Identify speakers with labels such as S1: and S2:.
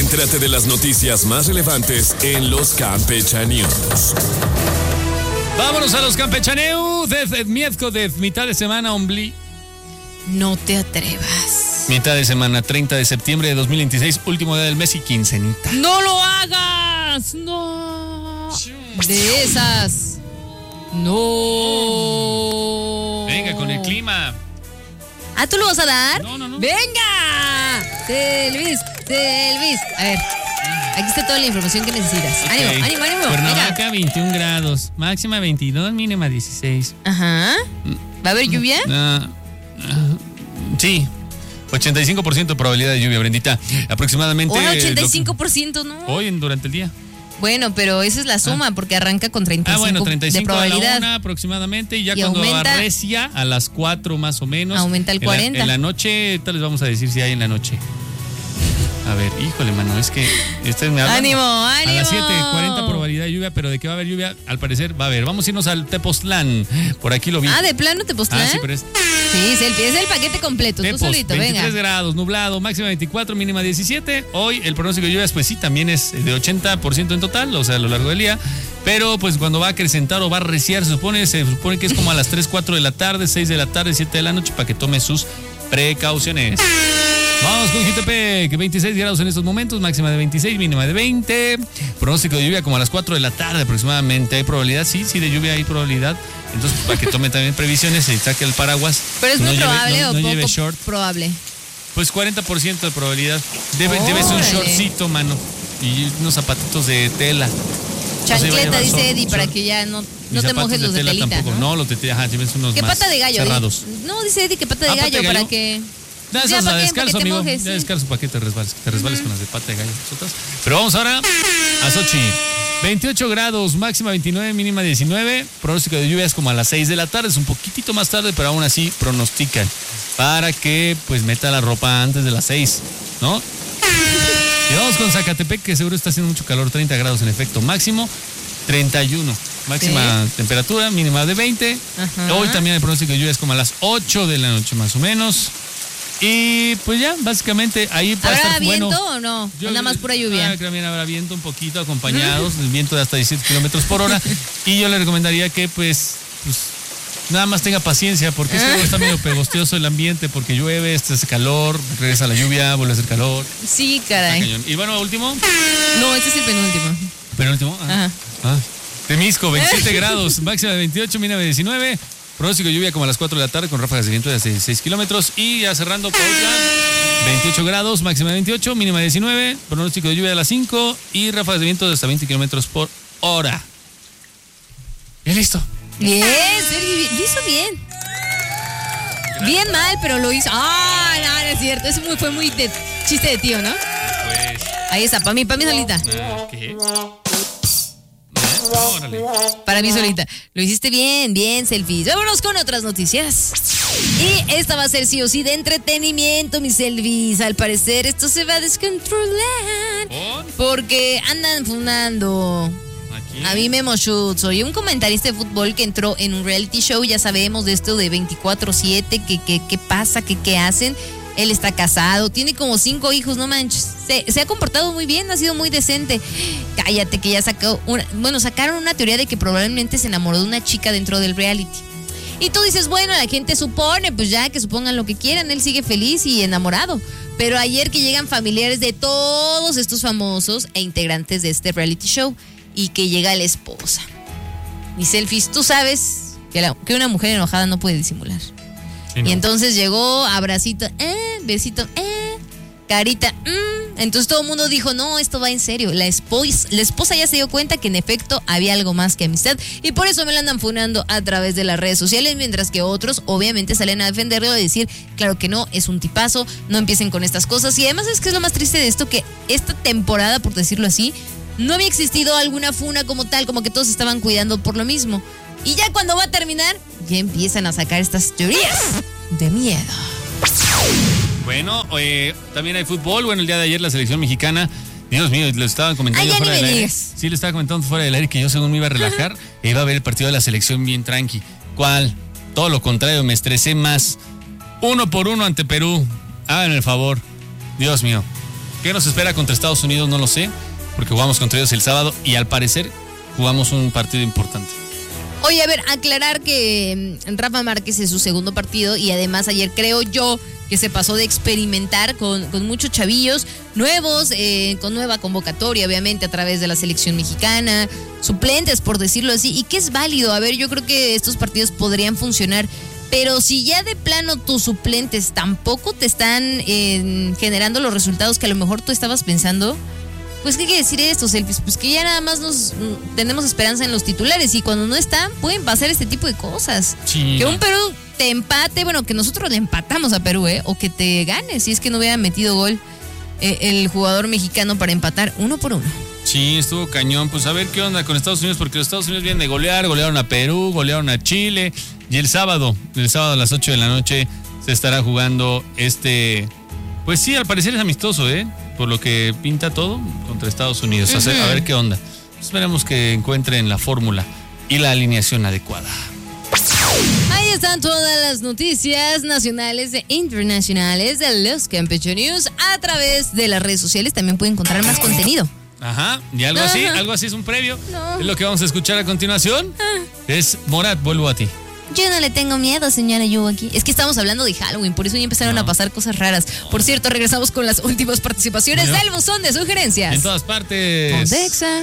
S1: Entérate de las noticias más relevantes en los Campecha News.
S2: Vámonos a los Campechaneus de miércoles, mitad de semana, Ombli.
S3: No te atrevas.
S2: Mitad de semana, 30 de septiembre de 2026, último día del mes y quincenita.
S3: ¡No lo hagas! ¡No! De esas. ¡No!
S2: Venga, con el clima.
S3: ¿Ah, tú lo vas a dar?
S2: No.
S3: ¡Venga! Selvis. A ver, aquí está toda la información que necesitas.
S2: Okay.
S3: Ánimo.
S2: Cuernavaca, 21 grados. Máxima 22, mínima 16.
S3: Ajá. ¿Va a haber lluvia?
S2: Sí. 85% de probabilidad de lluvia, Brendita. Aproximadamente.
S3: Ahora 85%, ¿no?
S2: Hoy, durante el día.
S3: Bueno, pero esa es la suma, porque arranca con 35,
S2: 35
S3: de probabilidad.
S2: a la 1 aproximadamente, y ya
S3: Y
S2: cuando
S3: aumenta,
S2: arrecia a las 4 más o menos.
S3: Aumenta el 40.
S2: En la noche, ahorita les vamos a decir si hay en la noche. A ver, híjole, mano, es que ustedes me hablan.
S3: ¡Ánimo!
S2: A las 7, 40 probabilidad de lluvia, pero de que va a haber lluvia, al parecer va a haber. Vamos a irnos al Tepoztlán. Por aquí lo vi.
S3: ¿De plano Tepoztlán?
S2: Sí, pero es...
S3: Sí, es el paquete completo,
S2: Tepos,
S3: tú solito,
S2: 23
S3: venga.
S2: grados, nublado, máxima 24, mínima 17. Hoy el pronóstico de lluvias, pues sí, también es de 80% en total, o sea, a lo largo del día. Pero pues cuando va a acrecentar o va a arreciar, se supone que es como a las 3, 4 de la tarde, 6 de la tarde, 7 de la noche, para que tome sus precauciones. Vamos con Jutepec, 26 grados en estos momentos, máxima de 26, mínima de 20. Pronóstico de lluvia como a las 4 de la tarde aproximadamente. ¿Hay probabilidad? Sí, de lluvia hay probabilidad. Entonces, para que tome también previsiones, se saque el paraguas.
S3: ¿Pero es muy probable o
S2: no
S3: poco
S2: lleve short.
S3: probable?
S2: Pues 40% de probabilidad. Debes un shortcito, mano, y unos zapatitos de tela.
S3: Chancleta, dice Eddie, para que ya no te mojes los de telita.
S2: Tampoco. No, los de tela, lleves unos
S3: ¿Qué
S2: más
S3: pata de gallo?
S2: cerrados.
S3: No, dice Eddie que pata de gallo, para que...
S2: No, esas la descalzo, amigo. Mojes, ya descalzo para que te resbales. Que te resbales con las de pata de gallo. Nosotras. Pero vamos ahora a Sochi. 28 grados, máxima 29, mínima 19. Pronóstico de lluvia es como a las 6 de la tarde. Es un poquitito más tarde, pero aún así pronostican para que pues meta la ropa antes de las 6, ¿no? Y vamos con Zacatepec, que seguro está haciendo mucho calor. 30 grados en efecto, máximo 31. Máxima temperatura, mínima de 20. Ajá. Hoy también el pronóstico de lluvia es como a las 8 de la noche más o menos. Y pues ya, básicamente ahí va a estar
S3: viento
S2: bueno.
S3: o no? ¿O nada más pura lluvia?
S2: También habrá viento un poquito, acompañados, el viento de hasta 17 kilómetros por hora. Y yo le recomendaría que pues nada más tenga paciencia, porque es que está medio pegostioso el ambiente, porque llueve, hace calor, regresa la lluvia, vuelve a hacer calor.
S3: Sí, caray.
S2: Y bueno, último.
S3: No, este es el penúltimo.
S2: ¿Penúltimo?
S3: Ajá.
S2: Temisco, 27 grados, máxima de 28, mínima de 19. Pronóstico de lluvia como a las 4 de la tarde con ráfagas de viento de hasta 16 kilómetros. Y ya cerrando Cuautla, 28 grados, máxima de 28, mínima de 19. Pronóstico de lluvia a las 5 y ráfagas de viento de hasta 20 kilómetros por hora. Y listo.
S3: Bien, Sergio, lo hizo bien. Gracias. Bien mal, pero lo hizo. No es cierto. Eso fue muy de chiste de tío, ¿no?
S2: Pues.
S3: Ahí está, para mí solita.
S2: ¿Qué?
S3: Órale. Para mí solita. Lo hiciste bien, Selfies. Vámonos con otras noticias. Y esta va a ser sí o sí de entretenimiento, mis Selfies. Al parecer esto se va a descontrolar. Porque andan fundando a mí Memo Schutz. Soy un comentarista de fútbol que entró en un reality show. Ya sabemos de esto de 24/7. ¿Qué pasa? ¿Qué hacen? Él está casado, tiene como 5 hijos, no manches. Se ha comportado muy bien, ha sido muy decente. Cállate, que ya sacaron una teoría de que probablemente se enamoró de una chica dentro del reality. Y tú dices, bueno, la gente supone, pues ya que supongan lo que quieran, él sigue feliz y enamorado. Pero ayer que llegan familiares de todos estos famosos e integrantes de este reality show y que llega la esposa. Mis Selfies, tú sabes que una mujer enojada no puede disimular. Sí, no. Y entonces llegó, abracito, besito, carita, Entonces todo el mundo dijo, no, esto va en serio. La esposa ya se dio cuenta que en efecto había algo más que amistad y por eso me la andan funando a través de las redes sociales, mientras que otros obviamente salen a defenderlo y decir, claro que no, es un tipazo, no empiecen con estas cosas. Y además es que es lo más triste de esto, que esta temporada, por decirlo así, no había existido alguna funa como tal, como que todos estaban cuidando por lo mismo. Y ya cuando va a terminar, ya empiezan a sacar estas teorías de miedo.
S2: Bueno, también hay fútbol. Bueno, el día de ayer la selección mexicana, Dios mío, lo estaban comentando fuera del aire. Sí, lo estaba comentando fuera del aire que yo según me iba a relajar e iba a ver el partido de la selección bien tranqui. ¿Cuál? Todo lo contrario, me estresé más. 1-1 ante Perú. Háganme el favor. Dios mío. ¿Qué nos espera contra Estados Unidos? No lo sé, porque jugamos contra ellos el sábado y al parecer jugamos un partido importante.
S3: Oye, a ver, aclarar que Rafa Márquez es su segundo partido y además ayer creo yo que se pasó de experimentar con muchos chavillos nuevos, con nueva convocatoria, obviamente, a través de la selección mexicana, suplentes, por decirlo así, y que es válido. A ver, yo creo que estos partidos podrían funcionar, pero si ya de plano tus suplentes tampoco te están generando los resultados que a lo mejor tú estabas pensando, pues ¿qué quiere decir esto, Selfies? Pues que ya nada más tenemos esperanza en los titulares y cuando no están pueden pasar este tipo de cosas.
S2: Sí,
S3: que un Perú te empate, bueno, que nosotros le empatamos a Perú, o que te gane si es que no hubiera metido gol el jugador mexicano para empatar 1-1.
S2: Sí, estuvo cañón. Pues a ver qué onda con Estados Unidos, porque los Estados Unidos vienen de golearon a Perú, golearon a Chile y el sábado a las 8 de la noche se estará jugando pues sí, al parecer es amistoso, por lo que pinta todo contra Estados Unidos. A ver qué onda. Esperemos que encuentren la fórmula y la alineación adecuada.
S3: Ahí están todas las noticias nacionales e internacionales de los Campeche News a través de las redes sociales. También pueden encontrar más contenido.
S2: Ajá, y algo así es un previo.
S3: No.
S2: Es lo que vamos a escuchar a continuación. Es Morat, vuelvo a ti.
S3: Yo no le tengo miedo, señora Yuaki. Es que estamos hablando de Halloween, por eso ya empezaron a pasar cosas raras. Por cierto, regresamos con las últimas participaciones del buzón de sugerencias.
S2: En todas partes.
S3: Pontexa.